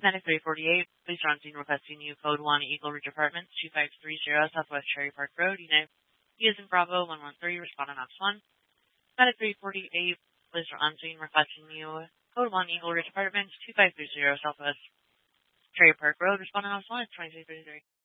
Medic 348, please run scene requesting you code 1 Eagle Ridge Apartments 2530 Southwest Cherry Park Road, Unit is in Bravo 113, respond on Ops 1. Medic 348, please run scene requesting you code 1 Eagle Ridge Apartments 2530 Southwest Cherry Park Road, respond on Ops 1, 2333.